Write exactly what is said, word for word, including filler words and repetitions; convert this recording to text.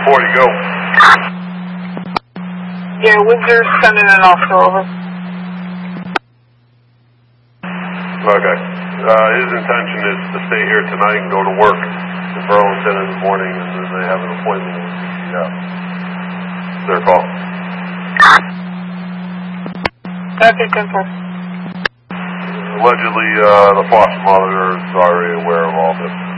forty, go. Yeah, Windsor's sending an officer over. Okay. Uh, his intention is to stay here tonight and go to work in Burlington in the morning, and then they have an appointment with the C F. It's their call. Okay, simple. Allegedly, uh, the foster mother is already aware of all this.